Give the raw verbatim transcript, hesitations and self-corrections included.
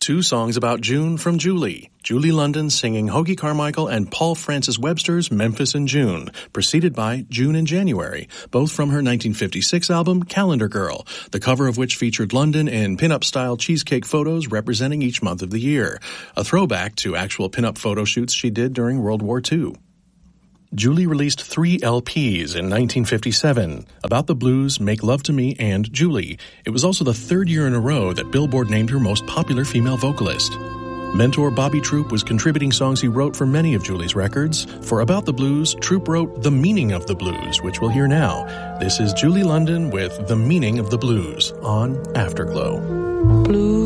Two songs about June from Julie. Julie London singing Hoagie Carmichael and Paul Francis Webster's Memphis in June, preceded by June in January, both from her nineteen fifty-six album Calendar Girl, the cover of which featured London in pinup-style cheesecake photos representing each month of the year, a throwback to actual pinup photo shoots she did during World War Two. Julie released three L Ps in nineteen fifty-seven, About the Blues, Make Love to Me, and Julie. It was also the third year in a row that Billboard named her most popular female vocalist. Mentor Bobby Troup was contributing songs he wrote for many of Julie's records. For About the Blues, Troup wrote The Meaning of the Blues, which we'll hear now. This is Julie London with The Meaning of the Blues on Afterglow. Blue.